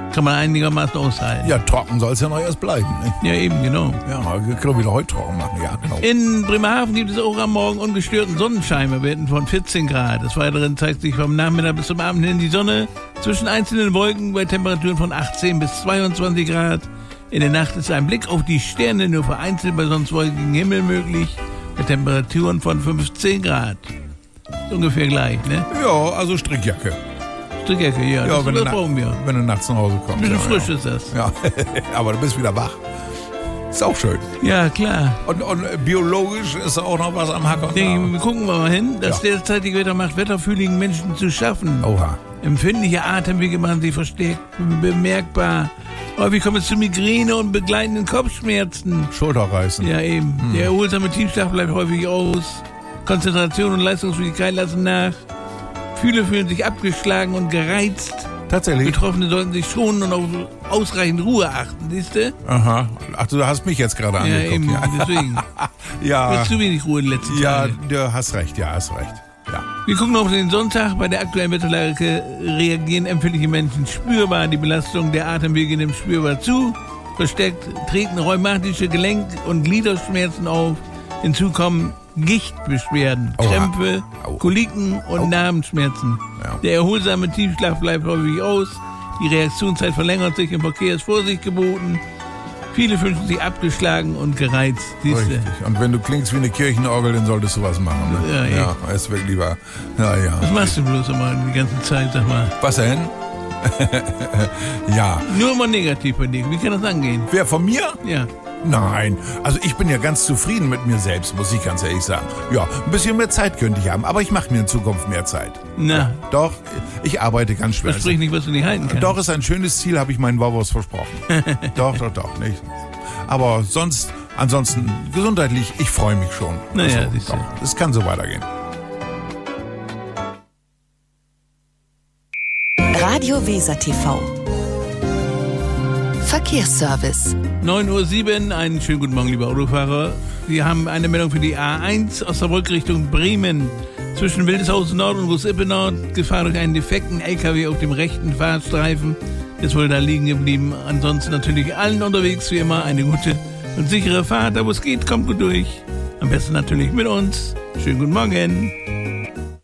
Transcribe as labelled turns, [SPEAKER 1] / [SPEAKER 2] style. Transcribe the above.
[SPEAKER 1] Kann man einigermaßen aushalten.
[SPEAKER 2] Ja, trocken soll es ja noch erst bleiben. Ne?
[SPEAKER 1] Ja, eben, genau.
[SPEAKER 2] Ja, wir können wieder heute trocken machen. Ja, genau.
[SPEAKER 1] In Bremerhaven gibt es auch am Morgen ungestörten Sonnenschein bei Werten von 14 Grad. Des Weiteren zeigt sich vom Nachmittag bis zum Abend hin die Sonne zwischen einzelnen Wolken bei Temperaturen von 18 bis 22 Grad. In der Nacht ist ein Blick auf die Sterne nur vereinzelt bei sonst wolkigem Himmel möglich, bei Temperaturen von 15 Grad. Ist ungefähr gleich, ne?
[SPEAKER 2] Ja, also Strickjacke.
[SPEAKER 1] Strickjacke, ja, das brauchen wir.
[SPEAKER 2] Wenn du nachts nach Hause kommst.
[SPEAKER 1] Ein bisschen frisch ist das.
[SPEAKER 2] Ja, aber du bist wieder wach. Ist auch schön.
[SPEAKER 1] Ja, klar.
[SPEAKER 2] Und biologisch ist auch noch was am Hacker.
[SPEAKER 1] Wir gucken wir mal hin. Das derzeitige Wetter macht wetterfühligen Menschen zu schaffen.
[SPEAKER 2] Oha.
[SPEAKER 1] Empfindliche Atemwege machen sich verstärkt bemerkbar. Häufig kommt es zu Migräne und begleitenden Kopfschmerzen.
[SPEAKER 2] Schulterreißen.
[SPEAKER 1] Ja, eben. Der erholsame Tiefschlaf bleibt häufig aus. Konzentration und Leistungsfähigkeit lassen nach. Viele fühlen sich abgeschlagen und gereizt.
[SPEAKER 2] Tatsächlich?
[SPEAKER 1] Betroffene sollten sich schonen und auf ausreichend Ruhe achten, siehst du?
[SPEAKER 2] Aha. Ach, du hast mich jetzt gerade angeguckt.
[SPEAKER 1] Ja, eben, deswegen.
[SPEAKER 2] Ja.
[SPEAKER 1] Du hast zu wenig Ruhe in den letzten Tagen.
[SPEAKER 2] Ja, du hast recht, ja.
[SPEAKER 1] Wir gucken auf den Sonntag. Bei der aktuellen Wetterlage reagieren empfindliche Menschen spürbar. Die Belastung der Atemwege nimmt spürbar zu. Verstärkt treten rheumatische Gelenk- und Gliederschmerzen auf. Hinzu kommen Gichtbeschwerden, Krämpfe, Koliken und Narbenschmerzen.
[SPEAKER 2] Ja.
[SPEAKER 1] Der erholsame Tiefschlaf bleibt häufig aus. Die Reaktionszeit verlängert sich, im Verkehr ist Vorsicht geboten. Viele fühlen sich abgeschlagen und gereizt.
[SPEAKER 2] Richtig. Und wenn du klingst wie eine Kirchenorgel, dann solltest du was machen. Ne? Ja, ist wirklich wahr. Ja.
[SPEAKER 1] Was machst du bloß immer die ganze Zeit, sag mal?
[SPEAKER 2] Was denn? Ja.
[SPEAKER 1] Nur immer negativ bei dir. Wie kann das angehen?
[SPEAKER 2] Wer, von mir?
[SPEAKER 1] Ja.
[SPEAKER 2] Nein, also ich bin ja ganz zufrieden mit mir selbst, muss ich ganz ehrlich sagen. Ja, ein bisschen mehr Zeit könnte ich haben, aber ich mache mir in Zukunft mehr Zeit.
[SPEAKER 1] Na.
[SPEAKER 2] Ja, doch, ich arbeite ganz schwer.
[SPEAKER 1] Versprich nicht, was du nicht halten kannst.
[SPEAKER 2] Doch, ist ein schönes Ziel, habe ich meinen Wauwurst versprochen. Doch, nicht. Aber ansonsten gesundheitlich, ich freue mich schon.
[SPEAKER 1] Naja, siehst du.
[SPEAKER 2] Es kann so weitergehen.
[SPEAKER 3] Radio Weser TV. Verkehrsservice.
[SPEAKER 1] 9:07 Uhr, einen schönen guten Morgen, liebe Autofahrer. Wir haben eine Meldung für die A1 Osnabrück Richtung Bremen. Zwischen Wildeshausen Nord und Groß-Ippe Nord, Gefahr durch einen defekten LKW auf dem rechten Fahrstreifen. Ist wohl da liegen geblieben. Ansonsten natürlich allen unterwegs wie immer eine gute und sichere Fahrt. Da wo es geht, kommt gut durch. Am besten natürlich mit uns. Schönen guten Morgen.